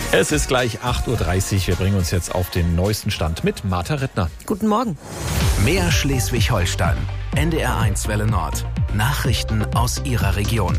Es ist gleich 8.30 Uhr. Wir bringen uns jetzt auf den neuesten Stand mit Martha Rittner. Guten Morgen. Mehr Schleswig-Holstein. NDR1 Welle Nord. Nachrichten aus Ihrer Region.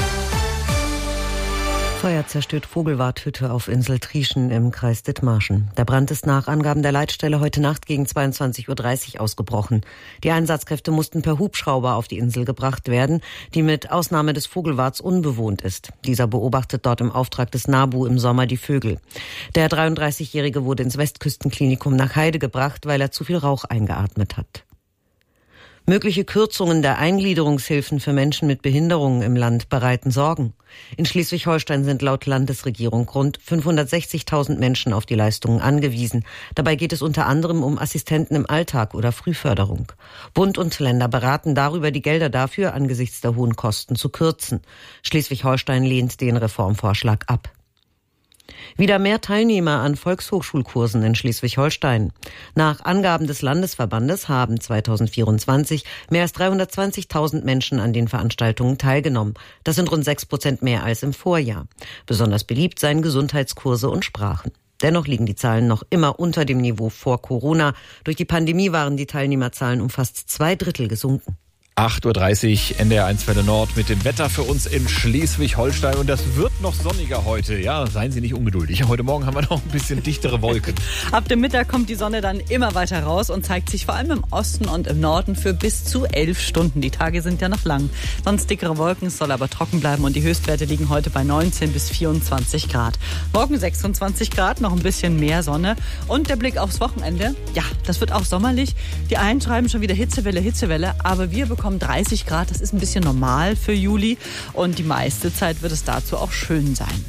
Feuer zerstört Vogelwarthütte auf Insel Trieschen im Kreis Dithmarschen. Der Brand ist nach Angaben der Leitstelle heute Nacht gegen 22.30 Uhr ausgebrochen. Die Einsatzkräfte mussten per Hubschrauber auf die Insel gebracht werden, die mit Ausnahme des Vogelwarts unbewohnt ist. Dieser beobachtet dort im Auftrag des NABU im Sommer die Vögel. Der 33-Jährige wurde ins Westküstenklinikum nach Heide gebracht, weil er zu viel Rauch eingeatmet hat. Mögliche Kürzungen der Eingliederungshilfen für Menschen mit Behinderungen im Land bereiten Sorgen. In Schleswig-Holstein sind laut Landesregierung rund 560.000 Menschen auf die Leistungen angewiesen. Dabei geht es unter anderem um Assistenten im Alltag oder Frühförderung. Bund und Länder beraten darüber, die Gelder dafür angesichts der hohen Kosten zu kürzen. Schleswig-Holstein lehnt den Reformvorschlag ab. Wieder mehr Teilnehmer an Volkshochschulkursen in Schleswig-Holstein. Nach Angaben des Landesverbandes haben 2024 mehr als 320.000 Menschen an den Veranstaltungen teilgenommen. Das sind rund 6% mehr als im Vorjahr. Besonders beliebt seien Gesundheitskurse und Sprachen. Dennoch liegen die Zahlen noch immer unter dem Niveau vor Corona. Durch die Pandemie waren die Teilnehmerzahlen um fast 2/3 gesunken. 8.30 Uhr, NDR1 Welle Nord mit dem Wetter für uns in Schleswig-Holstein. Und das wird noch sonniger heute. Ja, seien Sie nicht ungeduldig. Heute Morgen haben wir noch ein bisschen dichtere Wolken. Ab dem Mittag kommt die Sonne dann immer weiter raus und zeigt sich vor allem im Osten und im Norden für bis zu 11 Stunden. Die Tage sind ja noch lang. Sonst dickere Wolken, es soll aber trocken bleiben und die Höchstwerte liegen heute bei 19 bis 24 Grad. Morgen 26 Grad, noch ein bisschen mehr Sonne. Und der Blick aufs Wochenende, ja, das wird auch sommerlich. Die einen schreiben schon wieder Hitzewelle, aber wir bekommen 30 Grad, das ist ein bisschen normal für Juli und die meiste Zeit wird es dazu auch schön sein.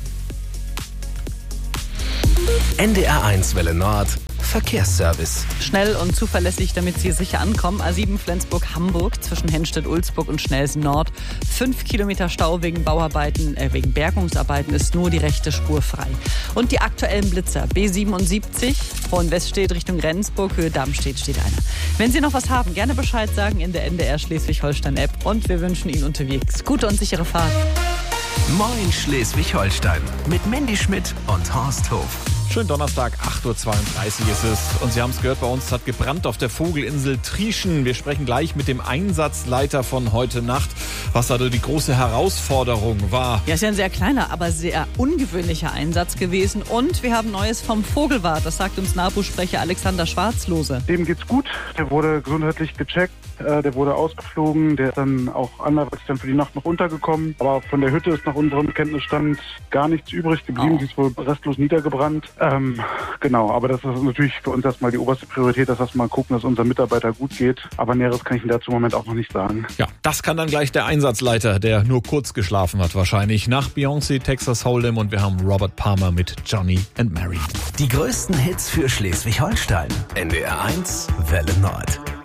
NDR1 Welle Nord. Verkehrsservice. Schnell und zuverlässig, damit Sie sicher ankommen. A7 Flensburg-Hamburg zwischen Henstedt-Ulzburg und Schnelsen Nord. 5 Kilometer Stau wegen wegen Bergungsarbeiten ist nur die rechte Spur frei. Und die aktuellen Blitzer. B77, Hohenweststedt Richtung Rendsburg, Höhe Darmstedt steht einer. Wenn Sie noch was haben, gerne Bescheid sagen in der NDR Schleswig-Holstein-App. Und wir wünschen Ihnen unterwegs gute und sichere Fahrt. Moin Schleswig-Holstein mit Mandy Schmidt und Horst Hof. Schönen Donnerstag, 8.32 Uhr ist es. Und Sie haben es gehört, bei uns hat gebrannt auf der Vogelinsel Trieschen. Wir sprechen gleich mit dem Einsatzleiter von heute Nacht, was da die große Herausforderung war. Ja, ist ja ein sehr kleiner, aber sehr ungewöhnlicher Einsatz gewesen. Und wir haben Neues vom Vogelwart. Das sagt uns NABU-Sprecher Alexander Schwarzlose. Dem geht's gut. Der wurde gesundheitlich gecheckt. Der wurde ausgeflogen. Der ist dann auch anderweitig dann für die Nacht noch untergekommen. Aber von der Hütte ist nach unserem Kenntnisstand gar nichts übrig geblieben. Die ist wohl restlos niedergebrannt. Genau, aber das ist natürlich für uns erstmal die oberste Priorität, dass wir mal gucken, dass unserem Mitarbeiter gut geht. Aber Näheres kann ich Ihnen dazu im Moment auch noch nicht sagen. Ja, das kann dann gleich der Einsatzleiter, der nur kurz geschlafen hat wahrscheinlich. Nach Beyoncé, Texas Hold'em und wir haben Robert Palmer mit Johnny and Mary. Die größten Hits für Schleswig-Holstein. NDR1 Welle Nord.